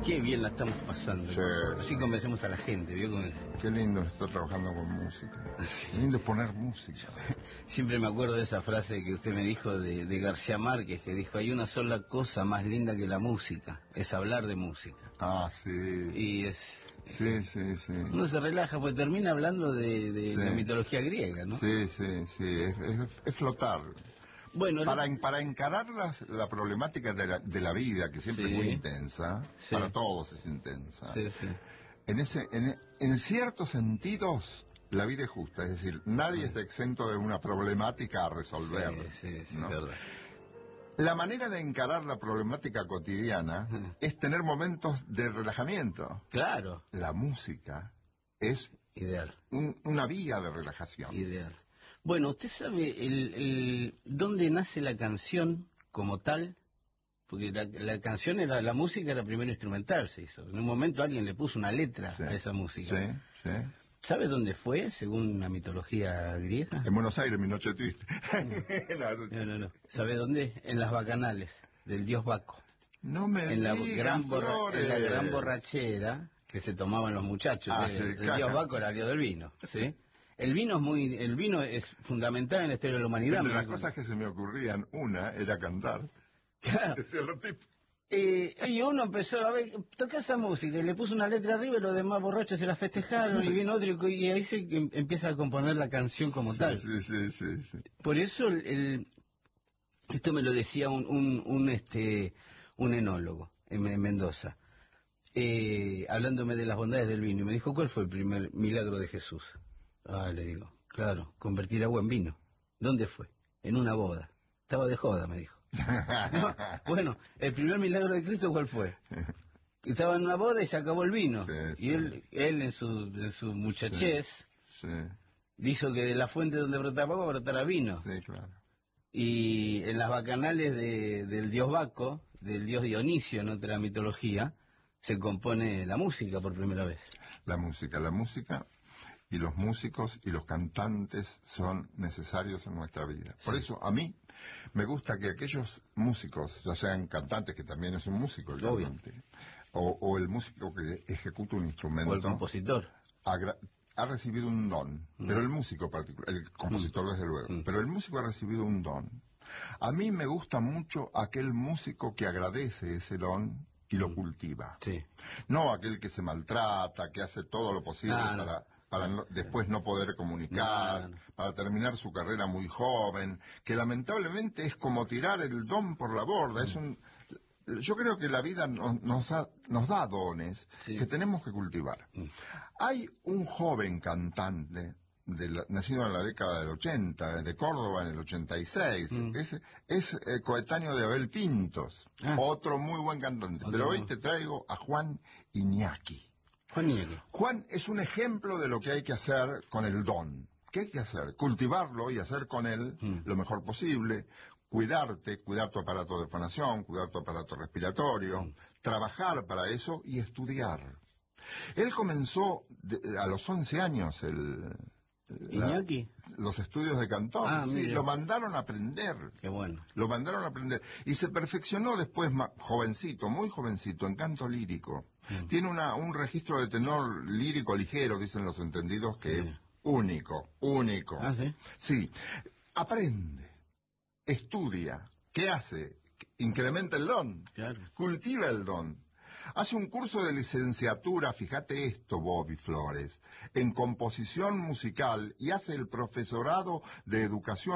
Qué bien la estamos pasando. Sí. Así convencemos a la gente, ¿vio? Qué lindo estar trabajando con música. Sí. Qué lindo es poner música. Siempre me acuerdo de esa frase que usted me dijo de García Márquez, que dijo, hay una sola cosa más linda que la música, es hablar de música. Ah, sí. Y es... Sí, sí, sí. Uno se relaja, pues termina hablando de Sí. la mitología griega, ¿no? Sí, sí, sí. Es flotar. Bueno, Para encarar la problemática de la vida, que siempre Sí. es muy intensa, Sí. para todos es intensa. Sí, sí. En ciertos sentidos, la vida es justa, es decir, nadie está exento de una problemática a resolver. Sí, ¿no? es verdad. La manera de encarar la problemática cotidiana es tener momentos de relajamiento. Claro. La música es Ideal. una vía de relajación. Ideal. Bueno, ¿usted sabe dónde nace la canción como tal? Porque la canción era, la música era primero instrumental, se hizo. En un momento alguien le puso una letra Sí. a esa música. Sí, sí. ¿Sabe dónde fue, según la mitología griega? En Buenos Aires, mi noche triste. No. ¿Sabe dónde? En las bacanales del dios Baco. No me En la digas, Flores. en la gran borrachera que se tomaban los muchachos. Sí, El claro. dios Baco era el dios del vino, ¿sí? El vino es fundamental en la historia de la humanidad. Entre las cosas que se me ocurrían, una era cantar. Claro. Decían los tipos. Y uno empezó a ver, toca esa música y le puso una letra arriba y los demás borrachos se la festejaron y vino otro y ahí se empieza a componer la canción como tal. Sí. Por eso esto me lo decía un enólogo en Mendoza, hablándome de las bondades del vino, y me dijo, ¿cuál fue el primer milagro de Jesús? Le digo, claro, convertir agua en vino. ¿Dónde fue? En una boda. Estaba de joda, me dijo. No, bueno, el primer milagro de Cristo, ¿cuál fue? Estaba en una boda y se acabó el vino. Sí, y él en su muchachez Sí, hizo que de la fuente donde brotaba agua brotara vino. sí, claro. Y en las bacanales del dios Baco, del dios Dionisio en otra mitología, se compone la música por primera vez. La música y los músicos y los cantantes son necesarios en nuestra vida. Por eso a mí me gusta que aquellos músicos, ya sean cantantes, que también es un músico el cantante, o el músico que ejecuta un instrumento, O el compositor. ha recibido un don, pero el músico particular, el compositor desde luego, pero el músico ha recibido un don. A mí me gusta mucho aquel músico que agradece ese don y lo cultiva. Sí. No aquel que se maltrata, que hace todo lo posible para después no poder comunicar, para terminar su carrera muy joven, que lamentablemente es como tirar el don por la borda. Yo creo que la vida nos da dones que tenemos que cultivar. Hay un joven cantante nacido en la década del 80, de Córdoba en el 86, es coetáneo de Abel Pintos, otro muy buen cantante. Pero hoy te traigo a Juan Iñaki. Juan es un ejemplo de lo que hay que hacer con el don. ¿Qué hay que hacer? Cultivarlo y hacer con él lo mejor posible. Cuidar tu aparato de fonación, cuidar tu aparato respiratorio, trabajar para eso y estudiar. Él comenzó a los 11 años ¿Iñaki? Los estudios de cantor. Sí, lo mandaron a aprender. Qué bueno. Lo mandaron a aprender. Y se perfeccionó después, jovencito, muy jovencito, en canto lírico. Tiene un registro de tenor lírico ligero, dicen los entendidos, que es único. ¿Ah, sí? Sí. Aprende. Estudia. ¿Qué hace? Incrementa el don. Claro. Cultiva el don. Hace un curso de licenciatura, fíjate esto, Bobby Flores, en composición musical, y hace el profesorado de educación